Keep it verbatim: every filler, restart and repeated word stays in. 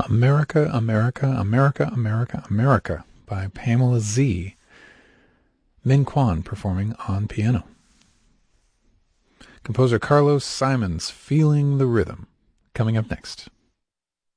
America, America, America, America, America by Pamela Z. Min Kwan performing on piano. Composer Carlos Simons, Feeling the Rhythm, coming up next.